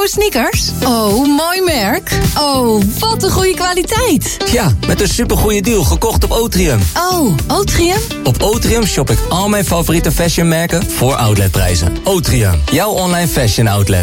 nieuwe sneakers? Oh, mooi merk. Oh, wat een goede kwaliteit. Ja, met een supergoeie deal gekocht op Otrium. Oh, Otrium? Op Otrium shop ik al mijn favoriete fashionmerken voor outletprijzen. Otrium, jouw online fashion outlet.